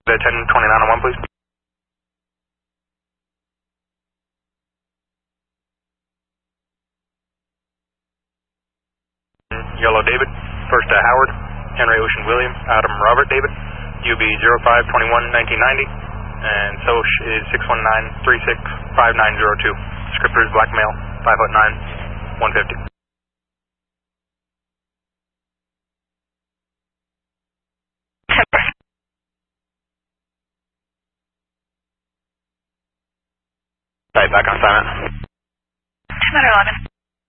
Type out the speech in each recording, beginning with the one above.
1029 on 1, please. Yellow David, first Howard, Henry Ocean William, Adam Robert David, UB 0521-1990, and SOCH is 619365902. Descriptor is black male, 5'9", 150. Right, back on silent. 211.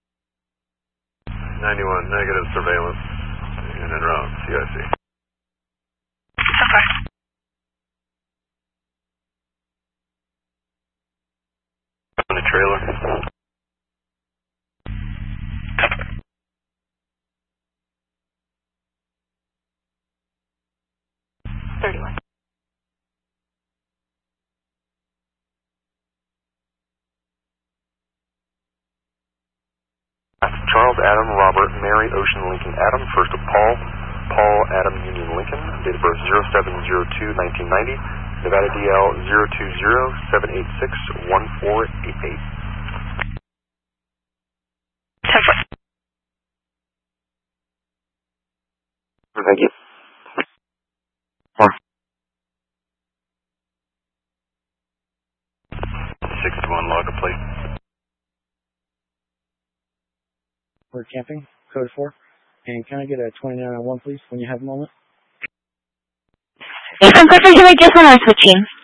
91, negative surveillance, and en route, CIC. So far. On the trailer. 31. Charles, Adam, Robert, Mary, Ocean, Lincoln, Adam, first of Paul, Paul, Adam, Union, Lincoln, date of birth 0702-1990, Nevada DL 020-786-1488. Thank you. 61 log a plate. We're camping, code 4. And can I get a 29 on 1, please, when you have a moment? Yes, I'm good for you. I just want to switch in.